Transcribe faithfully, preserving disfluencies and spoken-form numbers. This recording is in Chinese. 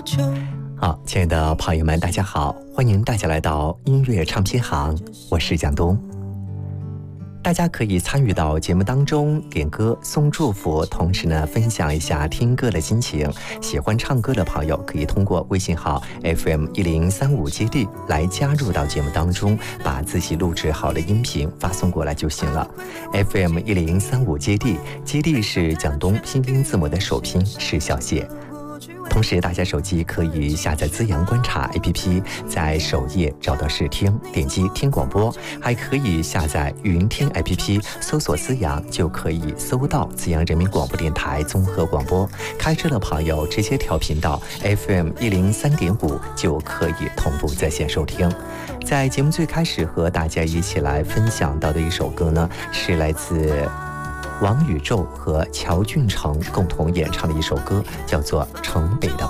好，亲爱的朋友们，大家好，欢迎大家来到音乐唱片行，我是蒋东。大家可以参与到节目当中点歌送祝福，同时呢分享一下听歌的心情。喜欢唱歌的朋友可以通过微信号 F M 一零三五基地来加入到节目当中，把自己录制好的音频发送过来就行了。F M 一零三五基地，基地是蒋东拼音字母的首拼是小写。同时大家手机可以下载资阳观察 A P P， 在首页找到试听，点击听广播，还可以下载云听 A P P， 搜索资阳就可以搜到资阳人民广播电台综合广播。开车的朋友直接调频道 F M 一零三点五就可以同步在线收听。在节目最开始和大家一起来分享到的一首歌呢，是来自王宇宙和乔俊成共同演唱的一首歌，叫做《城北的